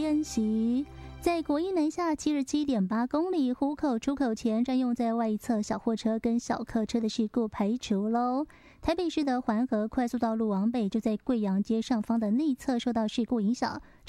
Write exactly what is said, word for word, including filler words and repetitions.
练习。在国一南下七十七点八公里湖口出口前占用在外侧小货车跟小客车的事故排除喽。台北市的环河快速道路往北就在贵阳街上方的内侧受到事故影响，